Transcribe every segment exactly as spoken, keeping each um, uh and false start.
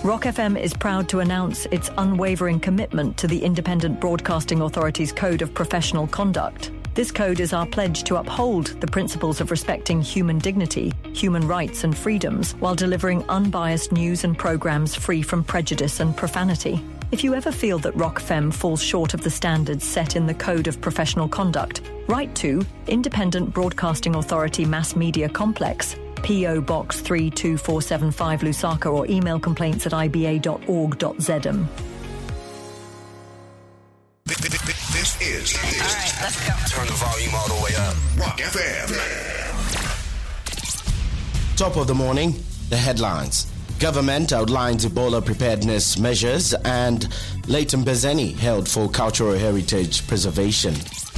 Rock F M is proud to announce its unwavering commitment to the Independent Broadcasting Authority's Code of Professional Conduct. This code is our pledge to uphold the principles of respecting human dignity, human rights and freedoms while delivering unbiased news and programs free from prejudice and profanity. If you ever feel that Rock F M falls short of the standards set in the Code of Professional Conduct, write to Independent Broadcasting Authority Mass Media Complex, P O Box three two four seven five Lusaka, or email complaints at i b a dot org dot z m. This is... This all right, let's go. Turn the volume all the way up. Rock F M. Top of the morning, the headlines. Government outlines Ebola preparedness measures, and Leighton Bezeni held for cultural heritage preservation.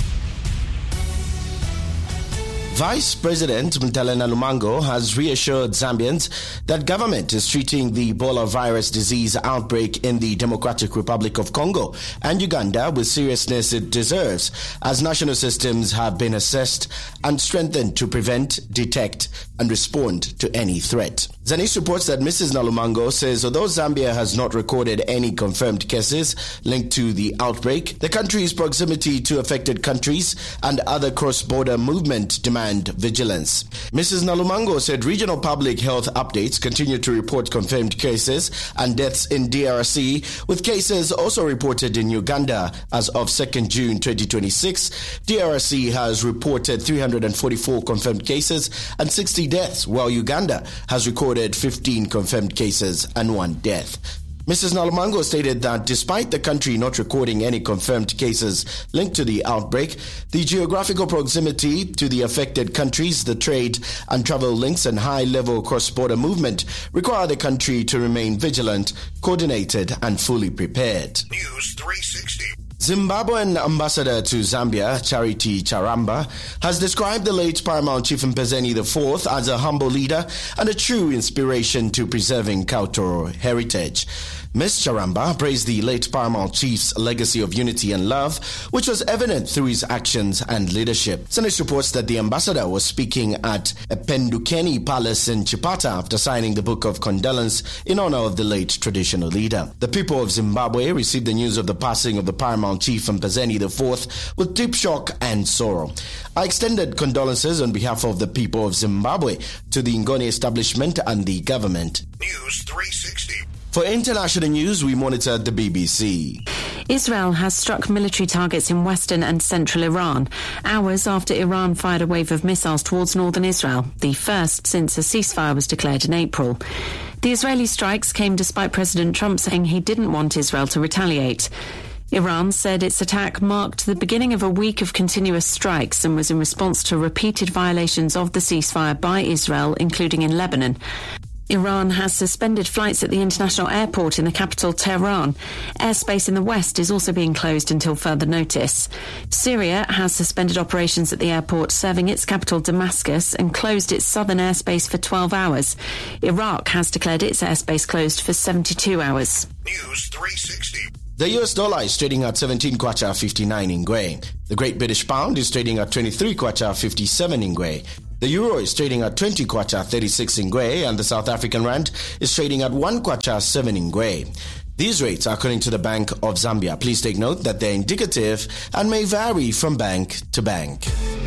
Vice President Mtalena Lumango has reassured Zambians that government is treating the Ebola virus disease outbreak in the Democratic Republic of Congo and Uganda with seriousness it deserves, as national systems have been assessed and strengthened to prevent, detect, and respond to any threat. Zanis reports that Missus Nalumango says although Zambia has not recorded any confirmed cases linked to the outbreak, the country's proximity to affected countries and other cross-border movement demand vigilance. Missus Nalumango said regional public health updates continue to report confirmed cases and deaths in D R C, with cases also reported in Uganda. As of second June twenty twenty-six, D R C has reported three hundred forty-four confirmed cases and sixty deaths, while Uganda has recorded fifteen confirmed cases and one death. Missus Nalumango stated that despite the country not recording any confirmed cases linked to the outbreak, the geographical proximity to the affected countries, the trade and travel links, and high-level cross-border movement require the country to remain vigilant, coordinated, and fully prepared. News three sixty. Zimbabwean ambassador to Zambia, Charity Charamba, has described the late Paramount Chief Mpezeni the fourth as a humble leader and a true inspiration to preserving cultural heritage. Miz Charamba praised the late Paramount Chief's legacy of unity and love, which was evident through his actions and leadership. Senate reports that the ambassador was speaking at a Pendukeni Palace in Chipata after signing the Book of Condolence in honor of the late traditional leader. The people of Zimbabwe received the news of the passing of the Paramount Chief Mpezeni the fourth with deep shock and sorrow. I extended condolences on behalf of the people of Zimbabwe to the Ngoni establishment and the government. News three sixty. For international news, we monitored the B B C. Israel has struck military targets in western and central Iran, hours after Iran fired a wave of missiles towards northern Israel, the first since a ceasefire was declared in April. The Israeli strikes came despite President Trump saying he didn't want Israel to retaliate. Iran said its attack marked the beginning of a week of continuous strikes and was in response to repeated violations of the ceasefire by Israel, including in Lebanon. Iran has suspended flights at the international airport in the capital, Tehran. Airspace in the west is also being closed until further notice. Syria has suspended operations at the airport serving its capital, Damascus, and closed its southern airspace for twelve hours. Iraq has declared its airspace closed for seventy-two hours. News three sixty. The U S dollar is trading at seventeen kwacha fifty-nine Ingwe. The Great British Pound is trading at twenty-three kwacha fifty-seven Ingwe. The euro is trading at twenty kwacha thirty-six Ingwe, and the South African rand is trading at one kwacha seven Ingwe. These rates are according to the Bank of Zambia. Please take note that they're indicative and may vary from bank to bank.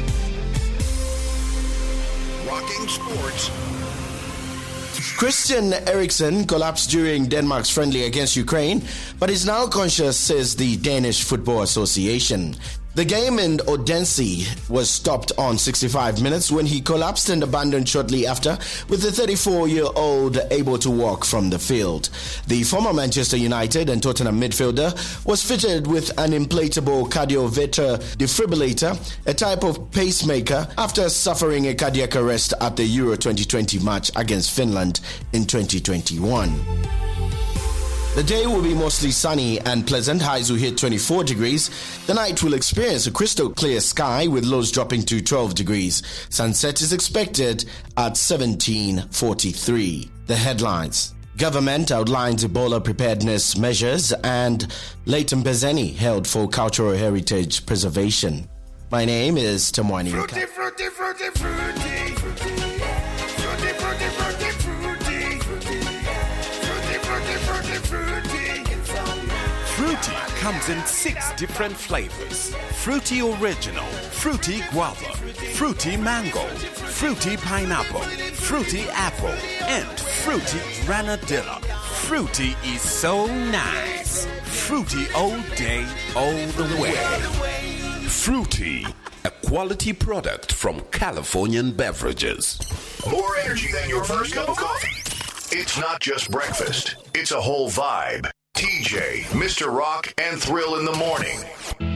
Rocking sports. Christian Eriksen collapsed during Denmark's friendly against Ukraine, but is now conscious, says the Danish Football Association. The game in Odense was stopped on sixty-five minutes when he collapsed and abandoned shortly after, with the thirty-four-year-old able to walk from the field. The former Manchester United and Tottenham midfielder was fitted with an inflatable cardioverter defibrillator, a type of pacemaker, after suffering a cardiac arrest at the Euro twenty twenty match against Finland in twenty twenty-one. The day will be mostly sunny and pleasant. Highs will hit twenty-four degrees. The night will experience a crystal clear sky with lows dropping to twelve degrees. Sunset is expected at seventeen forty-three. The headlines. Government outlines Ebola preparedness measures, and Leighton Bezeni held for cultural heritage preservation. My name is Tamwani. Fruity, fruity, fruity, fruity. Fruity, fruity, fruity, fruity. Fruity, fruity, fruity. comes in six different flavors. Fruity Original, Fruity Guava, Fruity Mango, Fruity Pineapple, Fruity Apple, and Fruity Granadilla. Fruity is so nice. Fruity all day, all the way. Fruity, a quality product from Californian Beverages. More energy than your first cup of coffee. It's not just breakfast. It's a whole vibe. T J, Mister Rock, and Thrill in the morning.